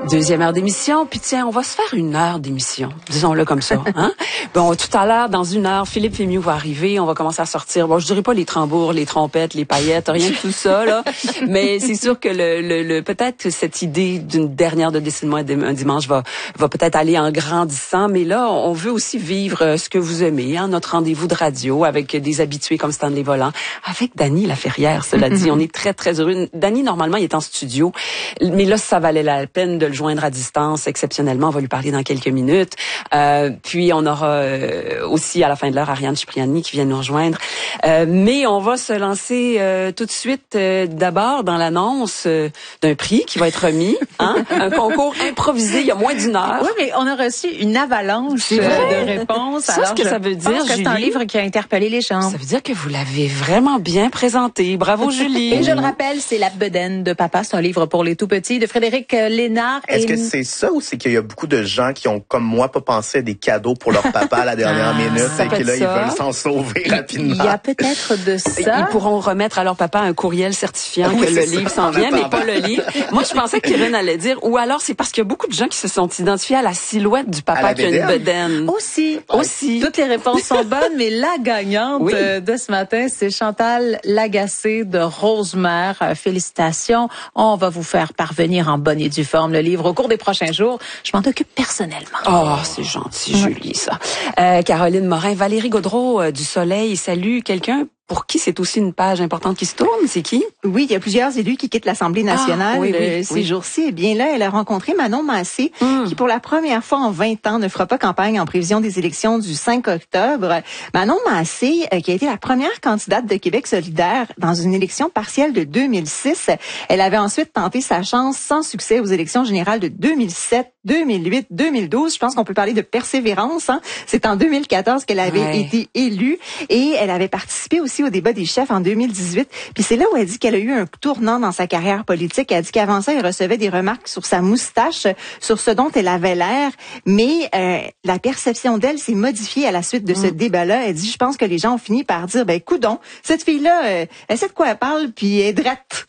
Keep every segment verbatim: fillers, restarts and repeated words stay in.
Deuxième heure d'émission, puis tiens, on va se faire une heure d'émission, disons-le comme ça. Hein? Bon, tout à l'heure, dans une heure, Philippe Fémieux va arriver, on va commencer à sortir, bon, je dirais pas les tambours, les trompettes, les paillettes, rien de tout ça, là, mais c'est sûr que le, le, le peut-être cette idée d'une dernière de décider-moi un dimanche va, va peut-être aller en grandissant, mais là, on veut aussi vivre ce que vous aimez, hein, notre rendez-vous de radio avec des habitués comme Stanley Volant, avec Dany Laferrière, cela dit, on est très, très heureux. Dany, normalement, il est en studio, mais là, ça valait la peine de le joindre à distance exceptionnellement. On va lui parler dans quelques minutes. Euh, puis on aura euh, aussi à la fin de l'heure Ariane Cipriani qui vient nous rejoindre. Euh, mais on va se lancer euh, tout de suite euh, d'abord dans l'annonce euh, d'un prix qui va être remis. Hein? Un concours improvisé il y a moins d'une heure. Oui, mais on a reçu une avalanche euh, de réponses. Ça, Alors, ce que je ça veut dire, pense que c'est un livre qui a interpellé les gens. Ça veut dire que vous l'avez vraiment bien présenté. Bravo, Julie. Et je le rappelle, c'est La bedaine de papa. C'est un livre pour les tout-petits de Frédéric Lénard. Est-ce et... que c'est ça ou c'est qu'il y a beaucoup de gens qui ont, comme moi, pas pensé à des cadeaux pour leur papa à la dernière ah, minute et que là, ça. ils veulent s'en sauver rapidement? Il y a peut-être de ça. Ils pourront remettre à leur papa un courriel certifiant oui, que le ça, livre s'en vient, mais pas le livre. Moi, je pensais que Kevin allait dire, ou alors c'est parce qu'il y a beaucoup de gens qui se sont identifiés à la silhouette du papa qui a une bedaine. Aussi. Aussi. Toutes les réponses sont bonnes, mais la gagnante oui. de ce matin, c'est Chantal Lagacé de Rosemère. Félicitations. On va vous faire parvenir en bonne et due forme le livre au cours des prochains jours. Je m'en occupe personnellement. Oh, c'est gentil, Julie, ça. Euh, Caroline Morin, Valérie Gaudreau euh, du Soleil, salut. Quelqu'un pour qui c'est aussi une page importante qui se tourne? C'est qui? Oui, il y a plusieurs élus qui quittent l'Assemblée nationale ah, oui, oui, euh, ces oui. jours-ci. Eh bien là, elle a rencontré Manon Massé, mm. qui pour la première fois en vingt ans ne fera pas campagne en prévision des élections du cinq octobre. Manon Massé, euh, qui a été la première candidate de Québec solidaire dans une élection partielle de deux mille six. Elle avait ensuite tenté sa chance sans succès aux élections générales de deux mille sept, deux mille huit, deux mille douze. Je pense qu'on peut parler de persévérance. Hein? C'est en deux mille quatorze qu'elle avait ouais. été élue et elle avait participé aussi au débat des chefs en deux mille dix-huit. Puis c'est là où elle dit qu'elle a eu un tournant dans sa carrière politique. Elle dit qu'avant ça, elle recevait des remarques sur sa moustache, sur ce dont elle avait l'air, mais euh, la perception d'elle s'est modifiée à la suite de mm. ce débat-là. Elle dit, je pense que les gens ont fini par dire, ben coudon, cette fille-là, euh, elle sait de quoi elle parle, puis elle est drette,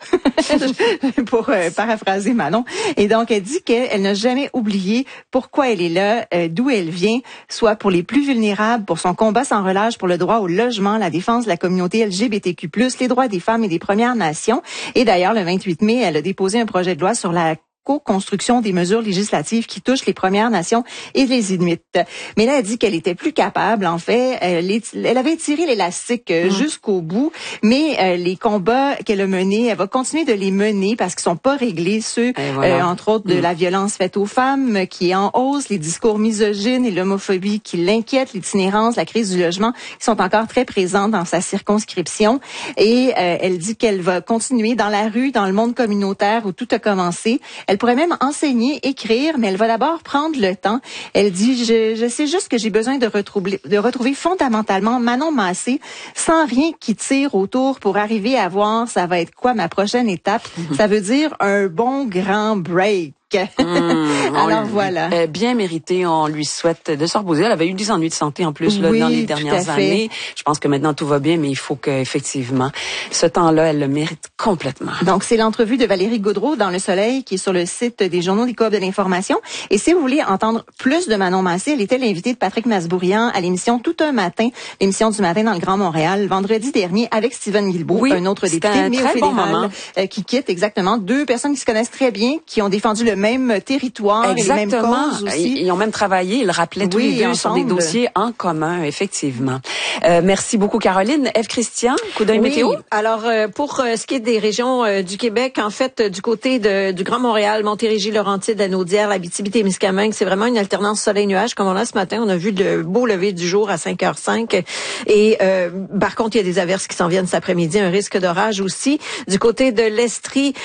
pour euh, paraphraser Manon. Et donc, elle dit qu'elle n'a jamais oublié pourquoi elle est là, euh, d'où elle vient, soit pour les plus vulnérables, pour son combat sans relâche pour le droit au logement, la défense de la communauté L G B T Q plus, les droits des femmes et des Premières Nations. Et d'ailleurs, le vingt-huit mai, elle a déposé un projet de loi sur la co-construction des mesures législatives qui touchent les Premières Nations et les Inuits. Mais là, elle dit qu'elle était plus capable, en fait. Elle, est, elle avait tiré l'élastique mmh. jusqu'au bout, mais euh, les combats qu'elle a menés, elle va continuer de les mener parce qu'ils sont pas réglés, ceux, voilà. euh, entre autres, de mmh. la violence faite aux femmes qui est en hausse, les discours misogynes et l'homophobie qui l'inquiètent, l'itinérance, la crise du logement qui sont encore très présentes dans sa circonscription. Et euh, elle dit qu'elle va continuer dans la rue, dans le monde communautaire où tout a commencé. Elle Elle pourrait même enseigner, écrire, mais elle va d'abord prendre le temps. Elle dit, je, je sais juste que j'ai besoin de retrouver, de retrouver fondamentalement Manon Massé, sans rien qui tire autour pour arriver à voir ça va être quoi ma prochaine étape. Mm-hmm. Ça veut dire un bon grand break. Mmh, Alors lui, voilà. Euh, bien mérité, on lui souhaite de se reposer. Elle avait eu des ennuis de santé en plus là, oui, dans les dernières années. Je pense que maintenant tout va bien, mais il faut qu'effectivement, ce temps-là, elle le mérite complètement. Donc c'est l'entrevue de Valérie Gaudreau dans Le Soleil qui est sur le site des journaux des Coop de l'information. Et si vous voulez entendre plus de Manon Massé, elle était l'invitée de Patrick Masbourian à l'émission Tout un matin, l'émission du matin dans le Grand Montréal, vendredi dernier avec Steven Guilbeault, oui, un autre député, un mais au fédéral, bon euh, qui quitte exactement. Deux personnes qui se connaissent très bien, qui ont défendu le même territoire Exactement. et les mêmes causes aussi. Ils ont même travaillé, ils le rappelaient tous oui, les deux ensemble. sur des dossiers en commun, effectivement. Euh, merci beaucoup, Caroline. Ève Christian, coup d'œil oui, météo. Alors, euh, pour euh, ce qui est des régions euh, du Québec, en fait, euh, du côté de, du Grand Montréal, Montérégie, Laurentides, la Naudière, l'Abitibi-Témiscamingue, c'est vraiment une alternance soleil-nuage. Comme on a ce matin, on a vu le beau lever du jour à cinq heures cinq. Et euh, par contre, il y a des averses qui s'en viennent cet après-midi, un risque d'orage aussi. Du côté de l'Estrie,